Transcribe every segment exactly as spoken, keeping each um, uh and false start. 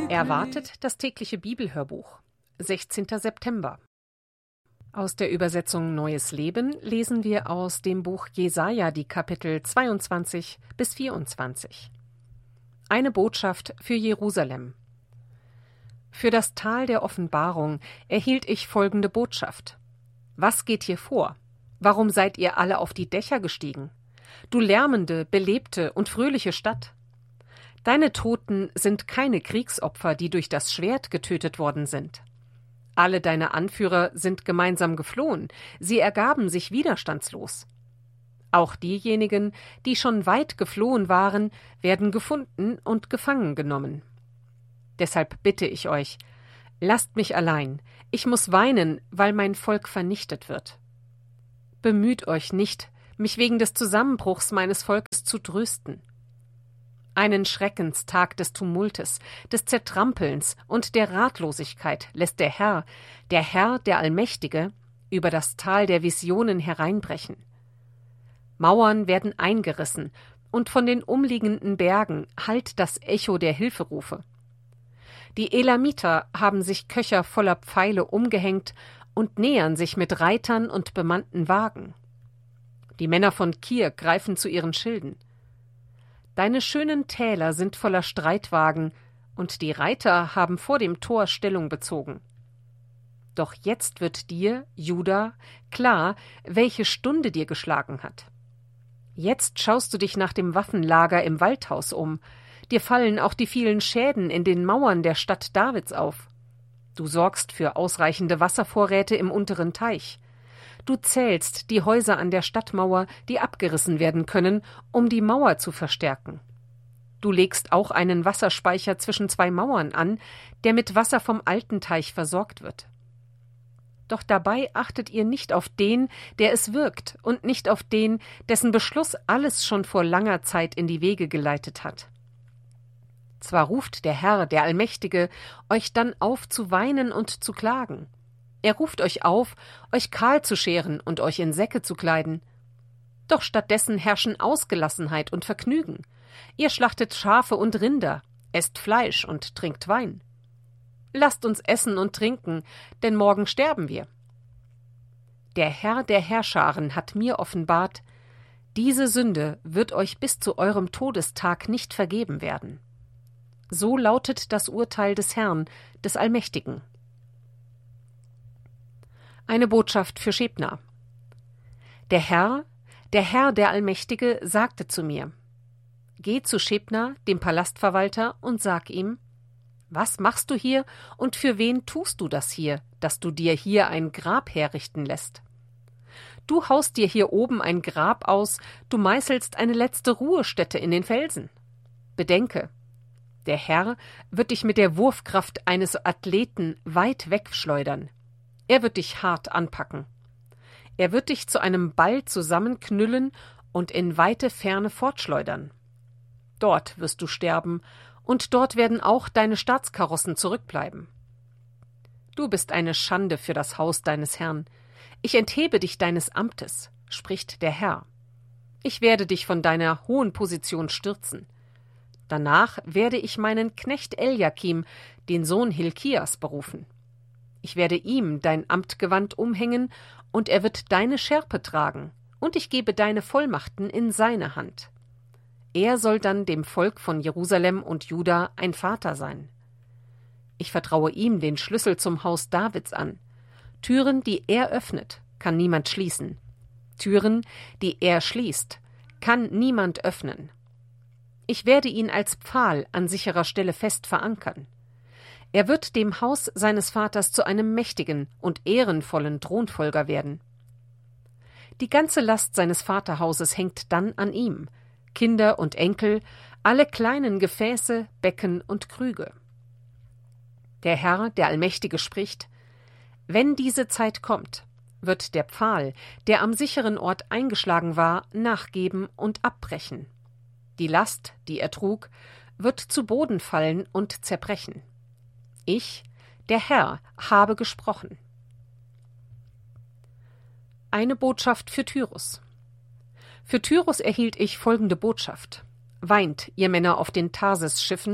Erwartet das tägliche Bibelhörbuch. sechzehnter September. Aus der Übersetzung Neues Leben lesen wir aus dem Buch Jesaja die Kapitel zweiundzwanzig bis vierundzwanzig. Eine Botschaft für Jerusalem. Für das Tal der Offenbarung erhielt ich folgende Botschaft. Was geht hier vor? Warum seid ihr alle auf die Dächer gestiegen? Du lärmende, belebte und fröhliche Stadt. Deine Toten sind keine Kriegsopfer, die durch das Schwert getötet worden sind. Alle deine Anführer sind gemeinsam geflohen, sie ergaben sich widerstandslos. Auch diejenigen, die schon weit geflohen waren, werden gefunden und gefangen genommen. Deshalb bitte ich euch, lasst mich allein, ich muss weinen, weil mein Volk vernichtet wird. Bemüht euch nicht, mich wegen des Zusammenbruchs meines Volkes zu trösten. Einen Schreckenstag des Tumultes, des Zertrampelns und der Ratlosigkeit lässt der Herr, der Herr, der Allmächtige, über das Tal der Visionen hereinbrechen. Mauern werden eingerissen, und von den umliegenden Bergen hallt das Echo der Hilferufe. Die Elamiter haben sich Köcher voller Pfeile umgehängt und nähern sich mit Reitern und bemannten Wagen. Die Männer von Kir greifen zu ihren Schilden. Deine schönen Täler sind voller Streitwagen, und die Reiter haben vor dem Tor Stellung bezogen. Doch jetzt wird dir, Juda, klar, welche Stunde dir geschlagen hat. Jetzt schaust du dich nach dem Waffenlager im Waldhaus um, dir fallen auch die vielen Schäden in den Mauern der Stadt Davids auf. Du sorgst für ausreichende Wasservorräte im unteren Teich. Du zählst die Häuser an der Stadtmauer, die abgerissen werden können, um die Mauer zu verstärken. Du legst auch einen Wasserspeicher zwischen zwei Mauern an, der mit Wasser vom alten Teich versorgt wird. Doch dabei achtet ihr nicht auf den, der es wirkt, und nicht auf den, dessen Beschluss alles schon vor langer Zeit in die Wege geleitet hat. Zwar ruft der Herr, der Allmächtige, euch dann auf zu weinen und zu klagen. Er ruft euch auf, euch kahl zu scheren und euch in Säcke zu kleiden. Doch stattdessen herrschen Ausgelassenheit und Vergnügen. Ihr schlachtet Schafe und Rinder, esst Fleisch und trinkt Wein. Lasst uns essen und trinken, denn morgen sterben wir. Der Herr der Herrscharen hat mir offenbart, diese Sünde wird euch bis zu eurem Todestag nicht vergeben werden. So lautet das Urteil des Herrn, des Allmächtigen. Eine Botschaft für Schebna. Der Herr, der Herr, der Allmächtige, sagte zu mir: Geh zu Schebna, dem Palastverwalter, und sag ihm: Was machst du hier und für wen tust du das hier, dass du dir hier ein Grab herrichten lässt? Du haust dir hier oben ein Grab aus, du meißelst eine letzte Ruhestätte in den Felsen. Bedenke, der Herr wird dich mit der Wurfkraft eines Athleten weit wegschleudern. Er wird dich hart anpacken. Er wird dich zu einem Ball zusammenknüllen und in weite Ferne fortschleudern. Dort wirst du sterben, und dort werden auch deine Staatskarossen zurückbleiben. Du bist eine Schande für das Haus deines Herrn. Ich enthebe dich deines Amtes, spricht der Herr. Ich werde dich von deiner hohen Position stürzen. Danach werde ich meinen Knecht Eliakim, den Sohn Hilkias, berufen. Ich werde ihm dein Amtgewand umhängen, und er wird deine Schärpe tragen, und ich gebe deine Vollmachten in seine Hand. Er soll dann dem Volk von Jerusalem und Juda ein Vater sein. Ich vertraue ihm den Schlüssel zum Haus Davids an. Türen, die er öffnet, kann niemand schließen. Türen, die er schließt, kann niemand öffnen. Ich werde ihn als Pfahl an sicherer Stelle fest verankern. Er wird dem Haus seines Vaters zu einem mächtigen und ehrenvollen Thronfolger werden. Die ganze Last seines Vaterhauses hängt dann an ihm, Kinder und Enkel, alle kleinen Gefäße, Becken und Krüge. Der Herr, der Allmächtige, spricht: Wenn diese Zeit kommt, wird der Pfahl, der am sicheren Ort eingeschlagen war, nachgeben und abbrechen. Die Last, die er trug, wird zu Boden fallen und zerbrechen. Ich, der Herr, habe gesprochen. Eine Botschaft für Tyrus. Für Tyrus erhielt ich folgende Botschaft: Weint, ihr Männer auf den Tarsis-Schiffen,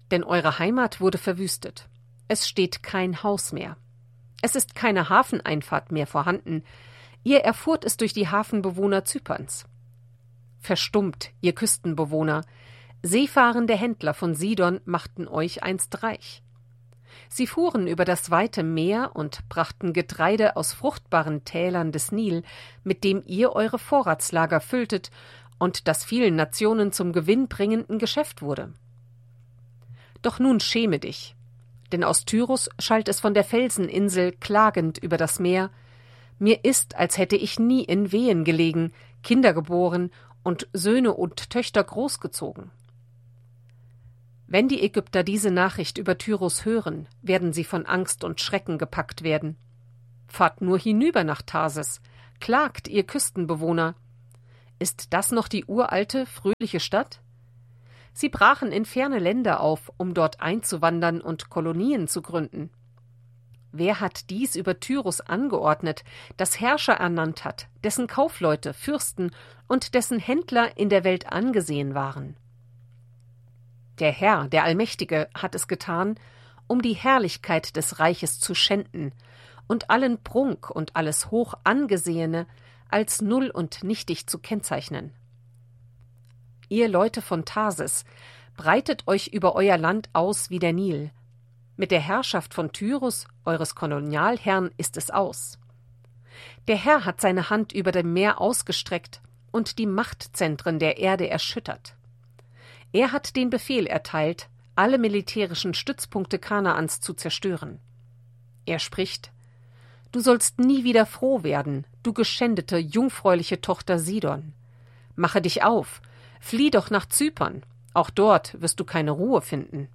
denn eure Heimat wurde verwüstet. Es steht kein Haus mehr. Es ist keine Hafeneinfahrt mehr vorhanden. Ihr erfuhrt es durch die Hafenbewohner Zyperns. Verstummt, ihr Küstenbewohner, seefahrende Händler von Sidon machten euch einst reich. Sie fuhren über das weite Meer und brachten Getreide aus fruchtbaren Tälern des Nil, mit dem ihr eure Vorratslager fülltet und das vielen Nationen zum gewinnbringenden Geschäft wurde. Doch nun schäme dich, denn aus Tyrus schallt es von der Felseninsel klagend über das Meer: Mir ist, als hätte ich nie in Wehen gelegen, Kinder geboren und Söhne und Töchter großgezogen. Wenn die Ägypter diese Nachricht über Tyrus hören, werden sie von Angst und Schrecken gepackt werden. Fahrt nur hinüber nach Tarsis, klagt, ihr Küstenbewohner. Ist das noch die uralte, fröhliche Stadt? Sie brachen in ferne Länder auf, um dort einzuwandern und Kolonien zu gründen. Wer hat dies über Tyrus angeordnet, das Herrscher ernannt hat, dessen Kaufleute, Fürsten und dessen Händler in der Welt angesehen waren? Der Herr, der Allmächtige, hat es getan, um die Herrlichkeit des Reiches zu schänden und allen Prunk und alles Hochangesehene als null und nichtig zu kennzeichnen. Ihr Leute von Tarsis, breitet euch über euer Land aus wie der Nil. Mit der Herrschaft von Tyrus, eures Kolonialherrn, ist es aus. Der Herr hat seine Hand über dem Meer ausgestreckt und die Machtzentren der Erde erschüttert. Er hat den Befehl erteilt, alle militärischen Stützpunkte Kanaans zu zerstören. Er spricht: Du sollst nie wieder froh werden, du geschändete, jungfräuliche Tochter Sidon. Mache dich auf, flieh doch nach Zypern, auch dort wirst du keine Ruhe finden.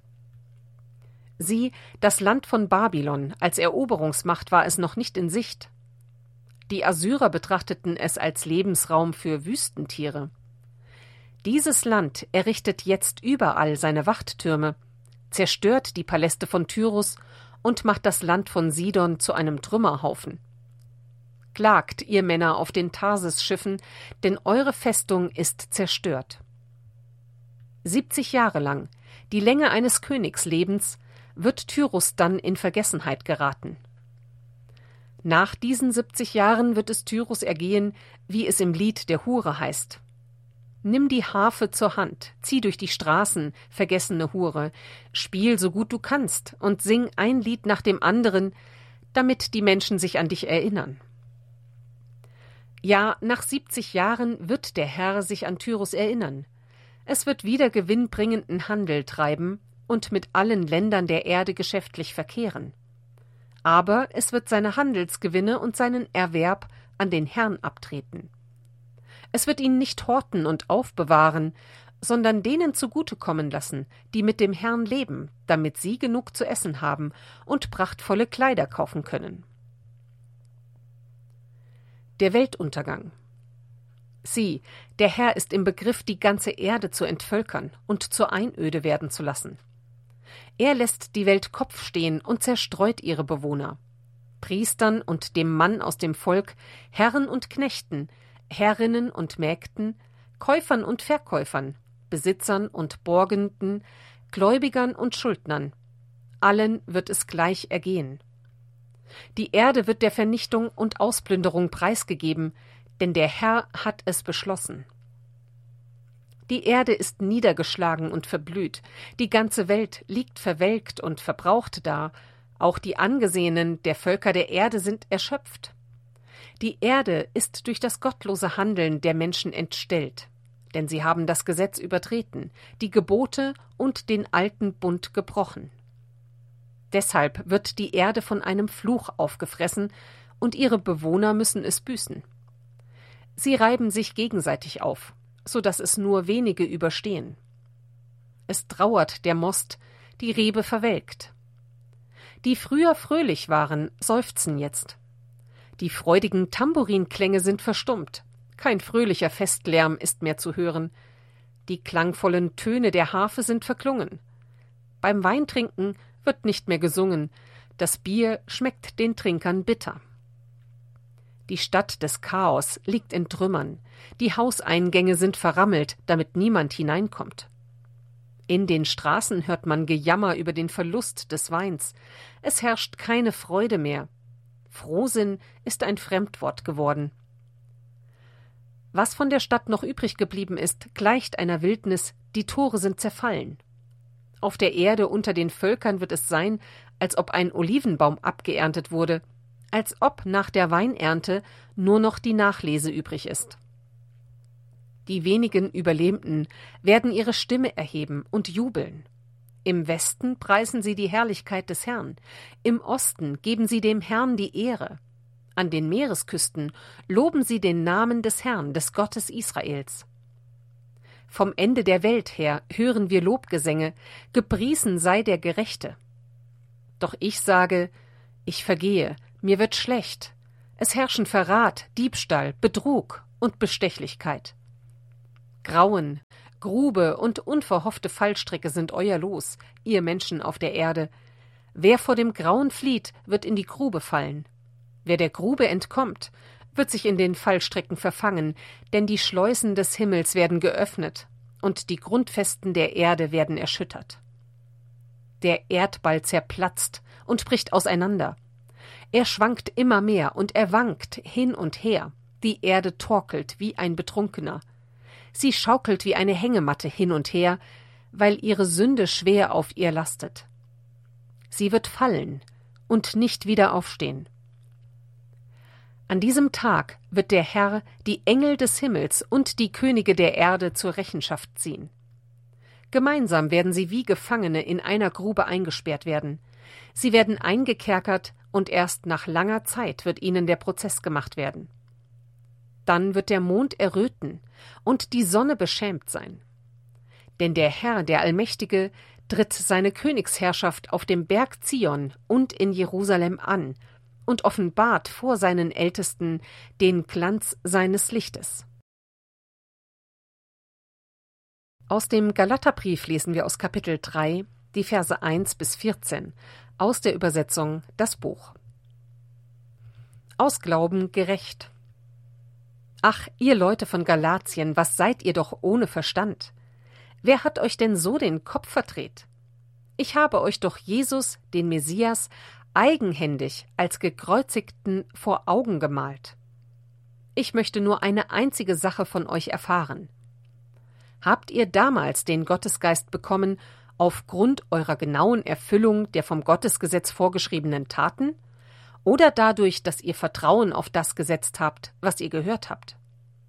Sieh, das Land von Babylon, als Eroberungsmacht war es noch nicht in Sicht. Die Assyrer betrachteten es als Lebensraum für Wüstentiere. Dieses Land errichtet jetzt überall seine Wachttürme, zerstört die Paläste von Tyrus und macht das Land von Sidon zu einem Trümmerhaufen. Klagt, ihr Männer auf den Tarsis-Schiffen, denn eure Festung ist zerstört. Siebzig Jahre lang, die Länge eines Königslebens, wird Tyrus dann in Vergessenheit geraten. Nach diesen siebzig Jahren wird es Tyrus ergehen, wie es im Lied der Hure heißt: Nimm die Harfe zur Hand, zieh durch die Straßen, vergessene Hure, spiel so gut du kannst und sing ein Lied nach dem anderen, damit die Menschen sich an dich erinnern. Ja, nach siebzig Jahren wird der Herr sich an Tyrus erinnern. Es wird wieder gewinnbringenden Handel treiben und mit allen Ländern der Erde geschäftlich verkehren. Aber es wird seine Handelsgewinne und seinen Erwerb an den Herrn abtreten. Es wird ihn nicht horten und aufbewahren, sondern denen zugutekommen lassen, die mit dem Herrn leben, damit sie genug zu essen haben und prachtvolle Kleider kaufen können. Der Weltuntergang. Sieh, der Herr ist im Begriff, die ganze Erde zu entvölkern und zur Einöde werden zu lassen. Er lässt die Welt Kopf stehen und zerstreut ihre Bewohner. Priestern und dem Mann aus dem Volk, Herren und Knechten, Herrinnen und Mägden, Käufern und Verkäufern, Besitzern und Borgenden, Gläubigern und Schuldnern. Allen wird es gleich ergehen. Die Erde wird der Vernichtung und Ausplünderung preisgegeben, denn der Herr hat es beschlossen. Die Erde ist niedergeschlagen und verblüht, die ganze Welt liegt verwelkt und verbraucht da, auch die Angesehenen der Völker der Erde sind erschöpft. Die Erde ist durch das gottlose Handeln der Menschen entstellt, denn sie haben das Gesetz übertreten, die Gebote und den alten Bund gebrochen. Deshalb wird die Erde von einem Fluch aufgefressen, und ihre Bewohner müssen es büßen. Sie reiben sich gegenseitig auf, so dass es nur wenige überstehen. Es trauert der Most, die Rebe verwelkt. Die früher fröhlich waren, seufzen jetzt. Die freudigen Tamburinklänge sind verstummt, kein fröhlicher Festlärm ist mehr zu hören. Die klangvollen Töne der Harfe sind verklungen. Beim Weintrinken wird nicht mehr gesungen, das Bier schmeckt den Trinkern bitter. Die Stadt des Chaos liegt in Trümmern, die Hauseingänge sind verrammelt, damit niemand hineinkommt. In den Straßen hört man Gejammer über den Verlust des Weins. Es herrscht keine Freude mehr. Frohsinn ist ein Fremdwort geworden. Was von der Stadt noch übrig geblieben ist, gleicht einer Wildnis, die Tore sind zerfallen. Auf der Erde unter den Völkern wird es sein, als ob ein Olivenbaum abgeerntet wurde, als ob nach der Weinernte nur noch die Nachlese übrig ist. Die wenigen Überlebenden werden ihre Stimme erheben und jubeln. Im Westen preisen sie die Herrlichkeit des Herrn, im Osten geben sie dem Herrn die Ehre. An den Meeresküsten loben sie den Namen des Herrn, des Gottes Israels. Vom Ende der Welt her hören wir Lobgesänge, gepriesen sei der Gerechte. Doch ich sage, ich vergehe, mir wird schlecht. Es herrschen Verrat, Diebstahl, Betrug und Bestechlichkeit. Grauen, Grube und unverhoffte Fallstricke sind euer Los, ihr Menschen auf der Erde. Wer vor dem Grauen flieht, wird in die Grube fallen. Wer der Grube entkommt, wird sich in den Fallstricken verfangen, denn die Schleusen des Himmels werden geöffnet und die Grundfesten der Erde werden erschüttert. Der Erdball zerplatzt und bricht auseinander. Er schwankt immer mehr und er wankt hin und her. Die Erde torkelt wie ein Betrunkener. Sie schaukelt wie eine Hängematte hin und her, weil ihre Sünde schwer auf ihr lastet. Sie wird fallen und nicht wieder aufstehen. An diesem Tag wird der Herr die Engel des Himmels und die Könige der Erde zur Rechenschaft ziehen. Gemeinsam werden sie wie Gefangene in einer Grube eingesperrt werden. Sie werden eingekerkert und erst nach langer Zeit wird ihnen der Prozess gemacht werden. Dann wird der Mond erröten und die Sonne beschämt sein. Denn der Herr, der Allmächtige, tritt seine Königsherrschaft auf dem Berg Zion und in Jerusalem an und offenbart vor seinen Ältesten den Glanz seines Lichtes. Aus dem Galaterbrief lesen wir aus Kapitel drei, die Verse eins bis vierzehn, aus der Übersetzung Das Buch. Aus Glauben gerecht. Ach, ihr Leute von Galatien, was seid ihr doch ohne Verstand? Wer hat euch denn so den Kopf verdreht? Ich habe euch doch Jesus, den Messias, eigenhändig als Gekreuzigten vor Augen gemalt. Ich möchte nur eine einzige Sache von euch erfahren. Habt ihr damals den Gottesgeist bekommen, aufgrund eurer genauen Erfüllung der vom Gottesgesetz vorgeschriebenen Taten? Oder dadurch, dass ihr Vertrauen auf das gesetzt habt, was ihr gehört habt?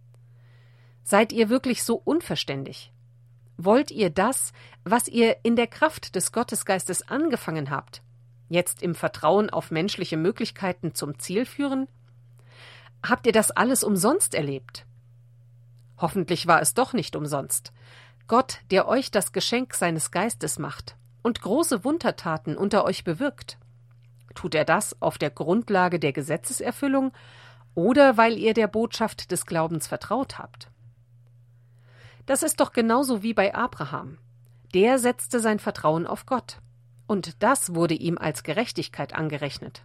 Seid ihr wirklich so unverständig? Wollt ihr das, was ihr in der Kraft des Gottesgeistes angefangen habt, jetzt im Vertrauen auf menschliche Möglichkeiten zum Ziel führen? Habt ihr das alles umsonst erlebt? Hoffentlich war es doch nicht umsonst. Gott, der euch das Geschenk seines Geistes macht und große Wundertaten unter euch bewirkt. Tut er das auf der Grundlage der Gesetzeserfüllung oder weil ihr der Botschaft des Glaubens vertraut habt? Das ist doch genauso wie bei Abraham. Der setzte sein Vertrauen auf Gott, und das wurde ihm als Gerechtigkeit angerechnet.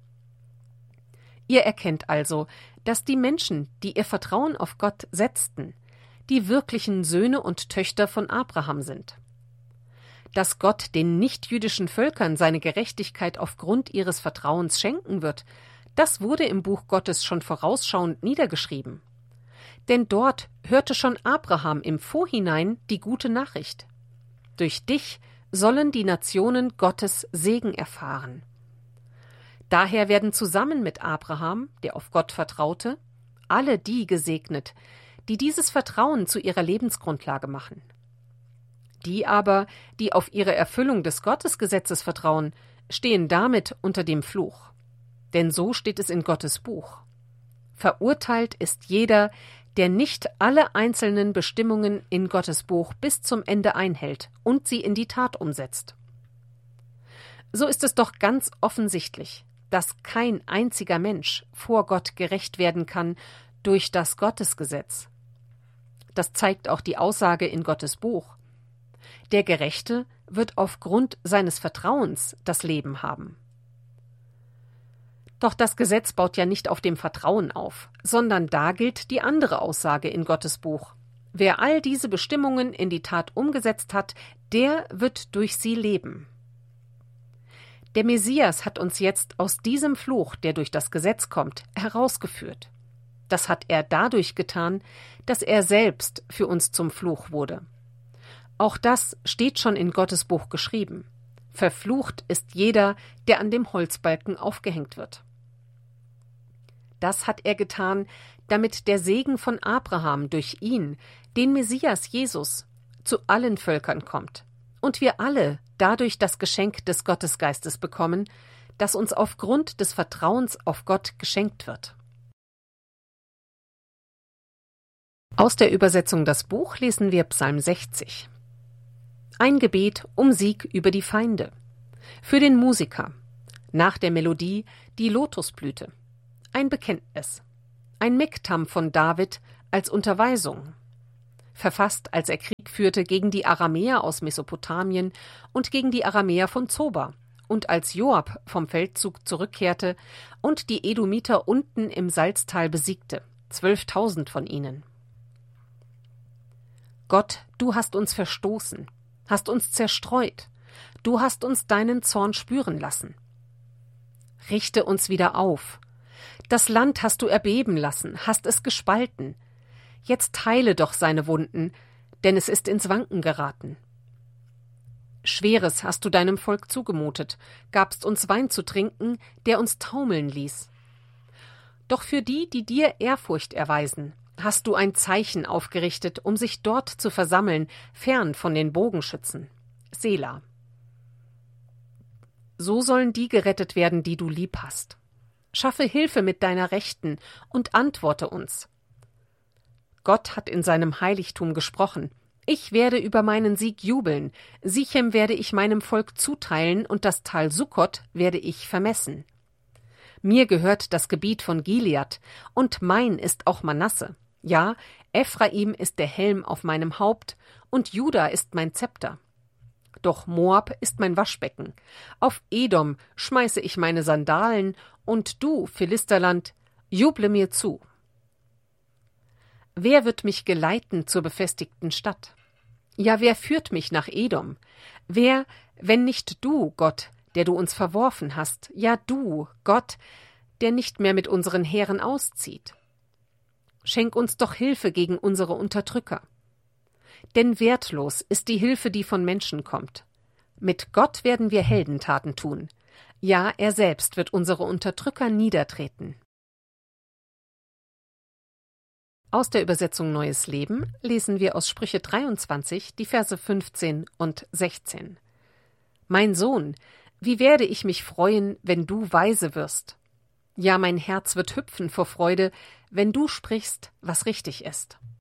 Ihr erkennt also, dass die Menschen, die ihr Vertrauen auf Gott setzten, die wirklichen Söhne und Töchter von Abraham sind. Dass Gott den nichtjüdischen Völkern seine Gerechtigkeit aufgrund ihres Vertrauens schenken wird, das wurde im Buch Gottes schon vorausschauend niedergeschrieben. Denn dort hörte schon Abraham im Vorhinein die gute Nachricht. Durch dich sollen die Nationen Gottes Segen erfahren. Daher werden zusammen mit Abraham, der auf Gott vertraute, alle die gesegnet, die dieses Vertrauen zu ihrer Lebensgrundlage machen. Die aber, die auf ihre Erfüllung des Gottesgesetzes vertrauen, stehen damit unter dem Fluch. Denn so steht es in Gottes Buch. Verurteilt ist jeder, der nicht alle einzelnen Bestimmungen in Gottes Buch bis zum Ende einhält und sie in die Tat umsetzt. So ist es doch ganz offensichtlich, dass kein einziger Mensch vor Gott gerecht werden kann durch das Gottesgesetz. Das zeigt auch die Aussage in Gottes Buch. Der Gerechte wird aufgrund seines Vertrauens das Leben haben. Doch das Gesetz baut ja nicht auf dem Vertrauen auf, sondern da gilt die andere Aussage in Gottes Buch. Wer all diese Bestimmungen in die Tat umgesetzt hat, der wird durch sie leben. Der Messias hat uns jetzt aus diesem Fluch, der durch das Gesetz kommt, herausgeführt. Das hat er dadurch getan, dass er selbst für uns zum Fluch wurde. Auch das steht schon in Gottes Buch geschrieben. Verflucht ist jeder, der an dem Holzbalken aufgehängt wird. Das hat er getan, damit der Segen von Abraham durch ihn, den Messias Jesus, zu allen Völkern kommt und wir alle dadurch das Geschenk des Gottesgeistes bekommen, das uns aufgrund des Vertrauens auf Gott geschenkt wird. Aus der Übersetzung Das Buch lesen wir Psalm sechzig. Ein Gebet um Sieg über die Feinde. Für den Musiker. Nach der Melodie die Lotusblüte. Ein Bekenntnis. Ein Miktam von David als Unterweisung. Verfasst, als er Krieg führte gegen die Aramäer aus Mesopotamien und gegen die Aramäer von Zoba und als Joab vom Feldzug zurückkehrte und die Edomiter unten im Salztal besiegte, zwölftausend von ihnen. Gott, du hast uns verstoßen, hast uns zerstreut, du hast uns deinen Zorn spüren lassen. Richte uns wieder auf. Das Land hast du erbeben lassen, hast es gespalten. Jetzt heile doch seine Wunden, denn es ist ins Wanken geraten. Schweres hast du deinem Volk zugemutet, gabst uns Wein zu trinken, der uns taumeln ließ. Doch für die, die dir Ehrfurcht erweisen, hast du ein Zeichen aufgerichtet, um sich dort zu versammeln, fern von den Bogenschützen. Sela. So sollen die gerettet werden, die du lieb hast. Schaffe Hilfe mit deiner Rechten und antworte uns. Gott hat in seinem Heiligtum gesprochen. Ich werde über meinen Sieg jubeln. Sichem werde ich meinem Volk zuteilen und das Tal Sukkot werde ich vermessen. Mir gehört das Gebiet von Gilead und mein ist auch Manasse. Ja, Ephraim ist der Helm auf meinem Haupt und Juda ist mein Zepter. Doch Moab ist mein Waschbecken. Auf Edom schmeiße ich meine Sandalen und du, Philisterland, juble mir zu. Wer wird mich geleiten zur befestigten Stadt? Ja, wer führt mich nach Edom? Wer, wenn nicht du, Gott, der du uns verworfen hast, ja du, Gott, der nicht mehr mit unseren Heeren auszieht? Schenk uns doch Hilfe gegen unsere Unterdrücker. Denn wertlos ist die Hilfe, die von Menschen kommt. Mit Gott werden wir Heldentaten tun. Ja, er selbst wird unsere Unterdrücker niedertreten. Aus der Übersetzung Neues Leben lesen wir aus Sprüche dreiundzwanzig die Verse fünfzehn und sechzehn. Mein Sohn, wie werde ich mich freuen, wenn du weise wirst? Ja, mein Herz wird hüpfen vor Freude, wenn du sprichst, was richtig ist.